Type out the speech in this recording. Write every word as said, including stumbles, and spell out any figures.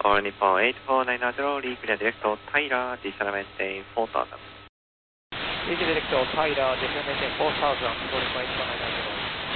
for Nippon eight four nine zero, reclear director Tyler, descend maintain four thousand. Reclear director Tyler, descend maintain four thousand, for Nippon eight four nine zero.